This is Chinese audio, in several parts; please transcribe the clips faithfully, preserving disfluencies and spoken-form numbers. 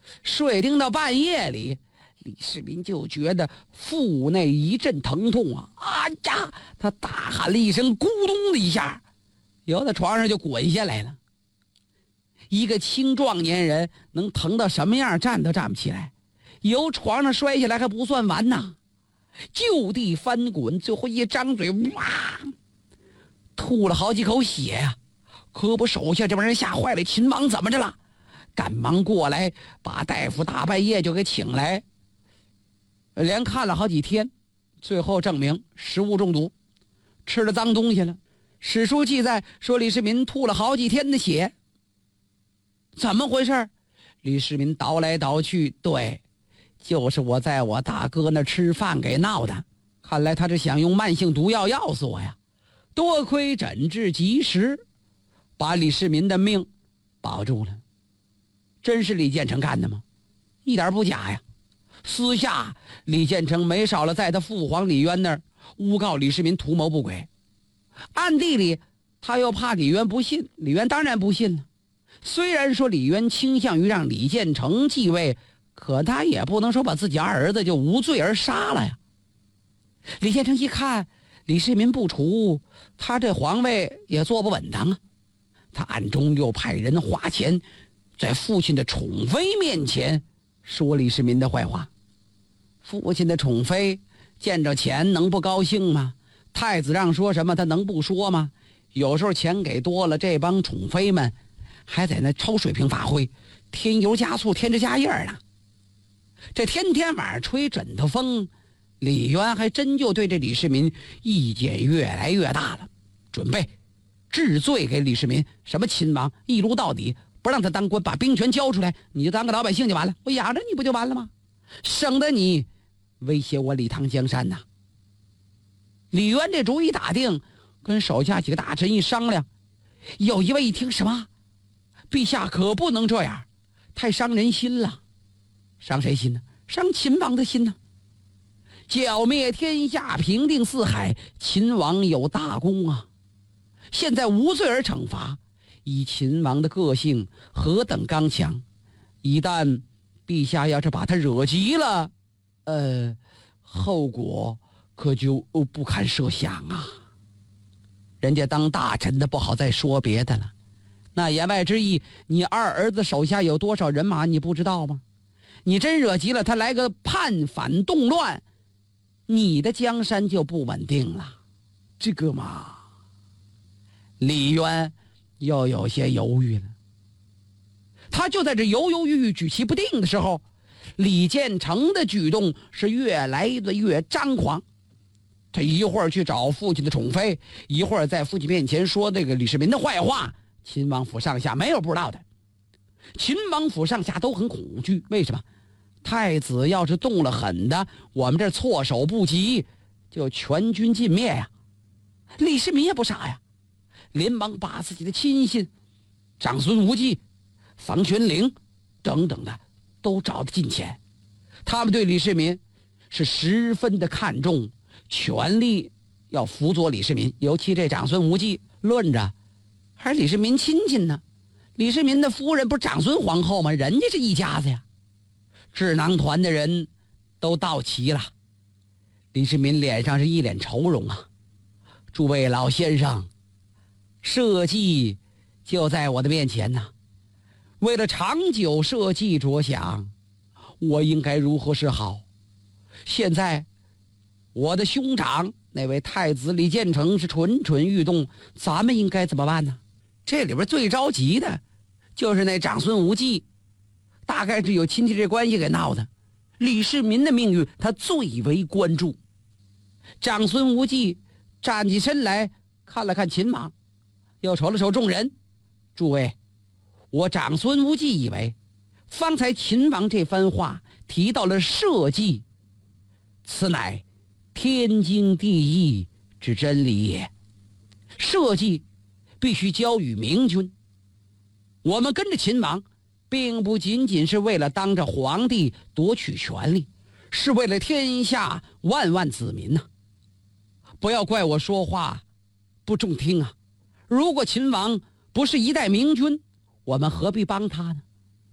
睡定到半夜里，李世民就觉得腹内一阵疼痛啊！啊呀！他大喊了一声，咕咚的一下，由在床上就滚下来了。一个青壮年人能疼到什么样，站都站不起来，由床上摔下来还不算完呐，就地翻滚，最后一张嘴，哇，吐了好几口血呀、啊！可不，手下这帮人吓坏了，秦王怎么着了？赶忙过来，把大夫大半夜就给请来，连看了好几天，最后证明食物中毒，吃了脏东西了。史书记载说李世民吐了好几天的血。怎么回事？李世民倒来倒去，对，就是我在我大哥那吃饭给闹的。看来他是想用慢性毒药药死我呀！多亏诊治及时，把李世民的命保住了。真是李建成干的吗？一点不假呀。私下李建成没少了在他父皇李渊那儿诬告李世民图谋不轨，暗地里他又怕李渊不信，李渊当然不信了。虽然说李渊倾向于让李建成继位，可他也不能说把自己二儿子就无罪而杀了呀。李建成一看李世民不除，他这皇位也坐不稳当啊。他暗中又派人花钱在父亲的宠妃面前说李世民的坏话。父亲的宠妃见着钱能不高兴吗？太子让说什么他能不说吗？有时候钱给多了，这帮宠妃们还在那超水平发挥，添油加醋，添枝加叶呢。这天天晚上吹枕头风，李渊还真就对这李世民意见越来越大了，准备治罪给李世民。什么秦王一撸到底，不让他当官，把兵权交出来，你就当个老百姓就完了，我养着你不就完了吗？省得你威胁我李唐江山呐。李渊这主意打定，跟手下几个大臣一商量，有一位一听，什么？陛下可不能这样，太伤人心了。伤谁心呢？伤秦王的心呢。剿灭天下，平定四海，秦王有大功啊。现在无罪而惩罚，以秦王的个性何等刚强，一旦陛下要是把他惹急了，呃，后果可就不堪设想啊。人家当大臣的不好再说别的了，那言外之意，你二儿子手下有多少人马你不知道吗？你真惹急了，他来个叛反动乱，你的江山就不稳定了。这个嘛，李渊又有些犹豫了。他就在这犹犹豫豫举棋不定的时候，李建成的举动是越来的越张狂。他一会儿去找父亲的宠妃，一会儿在父亲面前说这个李世民的坏话。秦王府上下没有不知道的，秦王府上下都很恐惧。为什么？太子要是动了狠的，我们这措手不及，就全军尽灭呀。李世民也不傻呀，连忙把自己的亲信长孙无忌、房玄龄等等的都找得近前。他们对李世民是十分的看重，全力要辅佐李世民。尤其这长孙无忌，论着还是李世民亲戚呢。李世民的夫人不是长孙皇后吗？人家是一家子呀。智囊团的人都到齐了，李世民脸上是一脸愁容啊。诸位老先生，社稷就在我的面前呢，为了长久社稷着想，我应该如何是好？现在我的兄长那位太子李建成是蠢蠢欲动，咱们应该怎么办呢？这里边最着急的就是那长孙无忌，大概是有亲戚这关系给闹的。李世民的命运他最为关注。长孙无忌站起身来，看了看秦王，又瞅了瞅众人。诸位，我长孙无忌以为，方才秦王这番话提到了社稷，此乃天经地义之真理也。社稷必须交与明君。我们跟着秦王，并不仅仅是为了当着皇帝夺取权力，是为了天下万万子民呐、啊！不要怪我说话不中听啊！如果秦王不是一代明君，我们何必帮他呢？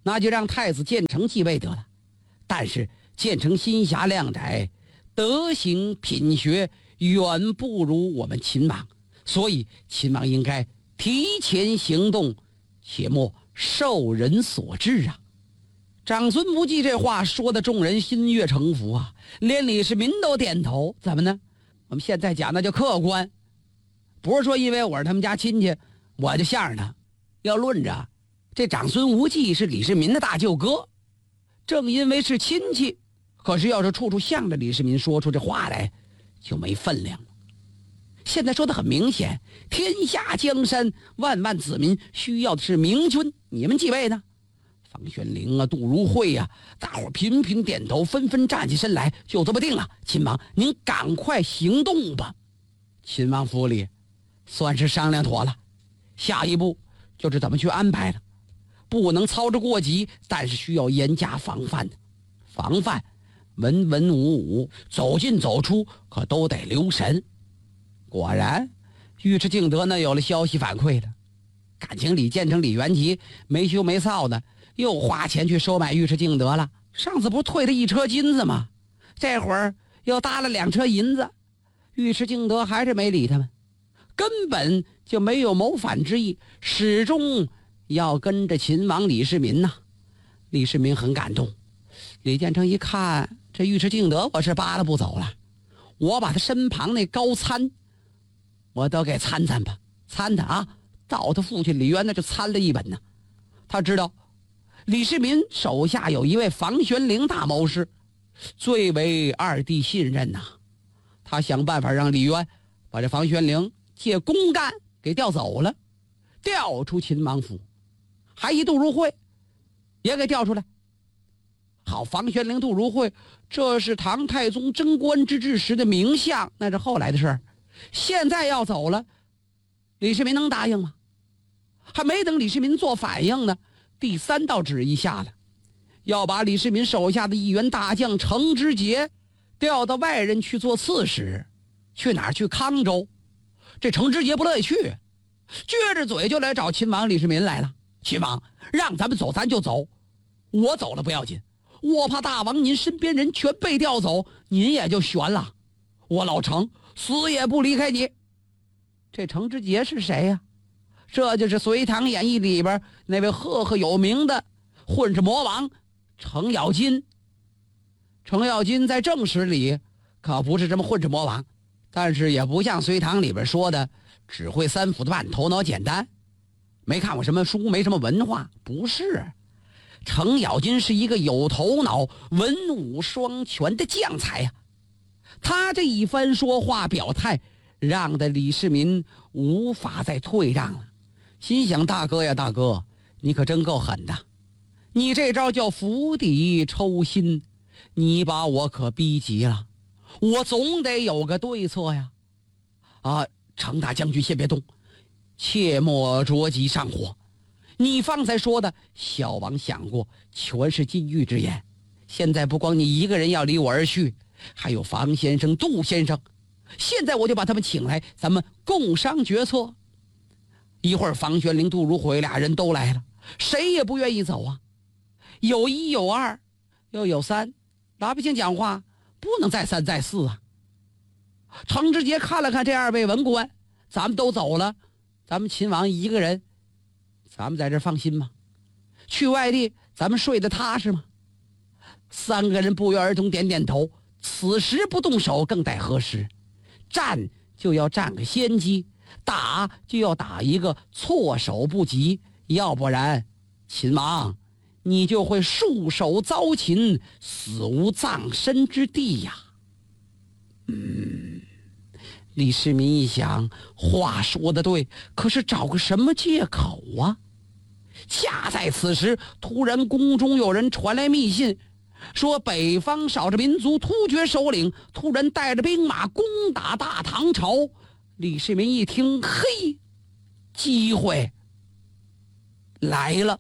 那就让太子建成继位得了。但是建成心狭量窄，德行品学远不如我们秦王，所以秦王应该提前行动，切莫受人所制啊。长孙无忌这话说的众人心悦诚服啊，连李世民都点头。怎么呢？我们现在讲的叫客观，不是说因为我是他们家亲戚我就向着他。要论着这长孙无忌是李世民的大舅哥，正因为是亲戚，可是要是处处向着李世民说出这话来就没分量了。现在说的很明显，天下江山万万子民需要的是明君，你们几位呢？房玄龄啊，杜如晦啊，大伙频频点头，纷纷站起身来。就这么定了，秦王您赶快行动吧。秦王府里算是商量妥了，下一步就是怎么去安排了。不能操之过急，但是需要严加防范的。防范文文武武，走进走出可都得留神。果然尉迟敬德呢有了消息反馈了，感情李建成李元吉没羞没臊的又花钱去收买尉迟敬德了。上次不是退他一车金子吗？这会儿又搭了两车银子，尉迟敬德还是没理他们，根本就没有谋反之意，始终要跟着秦王李世民呐、啊。李世民很感动。李建成一看这尉迟敬德我是扒拉不走了，我把他身旁那高参我都给参参吧，参他啊，到他父亲李渊那就参了一本呢。他知道李世民手下有一位房玄龄大谋士，最为二弟信任呐、啊。他想办法让李渊把这房玄龄借公干给调走了，调出秦王府，还一杜如晦也给调出来。好，房玄龄杜如晦这是唐太宗贞观之治时的名相，那是后来的事儿，现在要走了，李世民能答应吗？还没等李世民做反应呢，第三道旨意下了，要把李世民手下的一员大将程知节调到外人去做刺史。去哪儿？去康州。这程知节不乐意去，撅着嘴就来找秦王李世民来了。秦王让咱们走咱就走，我走了不要紧，我怕大王您身边人全被调走，您也就悬了。我老程死也不离开你。这程知节是谁呀、啊？这就是《隋唐演义》里边那位赫赫有名的混世魔王程咬金。程咬金在正史里可不是这么混世魔王，但是也不像《隋唐》里边说的只会三斧子半头脑简单，没看过什么书，没什么文化。不是，程咬金是一个有头脑文武双全的将才呀、啊。他这一番说话表态，让的李世民无法再退让了。心想，大哥呀大哥，你可真够狠的，你这招叫釜底抽薪，你把我可逼急了，我总得有个对策呀。啊，程大将军先别动，切莫着急上火。你方才说的小王想过，全是金玉之言，现在不光你一个人要离我而去，还有房先生杜先生，现在我就把他们请来，咱们共商决策。一会儿房玄龄杜如晦俩人都来了，谁也不愿意走啊。有一有二又有三，老百姓讲话不能再三再四啊。程知节看了看这二位文官，咱们都走了，咱们秦王一个人，咱们在这放心吗？去外地咱们睡得踏实吗？三个人不约而同点点头，此时不动手更待何时？战就要占个先机，打就要打一个措手不及，要不然秦王你就会束手遭擒，死无葬身之地呀。嗯，李世民一想，话说的对，可是找个什么借口啊？恰在此时，突然宫中有人传来密信，说北方少数民族突厥首领突然带着兵马攻打大唐朝。李世民一听，嘿，机会来了。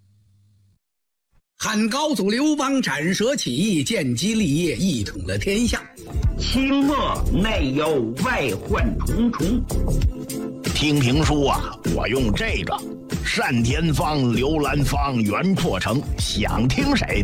汉高祖刘邦斩蛇起义，建基立业，一统了天下。 清末内忧外患重重， 听评书啊，我用这个单田芳、刘兰芳、袁阔成，想听谁